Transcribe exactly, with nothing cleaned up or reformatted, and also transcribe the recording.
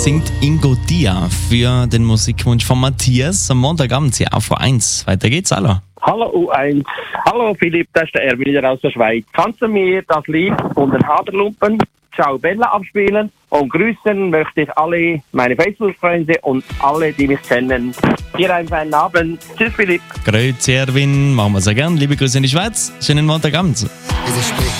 singt Ingo Dia für den Musikwunsch von Matthias am Montagabend hier auf U eins. Weiter geht's, hallo. Hallo U eins. Hallo Philipp, das ist der Erwin wieder aus der Schweiz. Kannst du mir das Lied von den Haderlumpen Ciao Bella abspielen? Und grüßen möchte ich alle meine Facebook-Freunde und alle, die mich kennen. Dir einen feinen Abend. Tschüss Philipp. Grüezi Erwin, machen wir sehr gern. Liebe Grüße in die Schweiz. Schönen Montagabend.